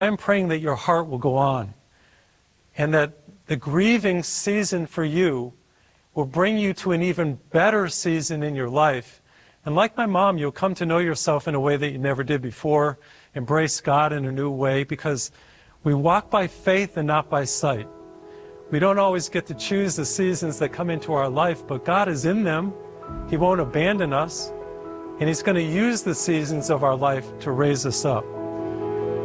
I'm praying that your heart will go on, and that the grieving season for you will bring you to an even better season in your life. And like my mom, you'll come to know yourself in a way that you never did before, embrace God in a new way, because we walk by faith and not by sight. We don't always get to choose the seasons that come into our life, but God is in them. He won't abandon us, and He's going to use the seasons of our life to raise us up.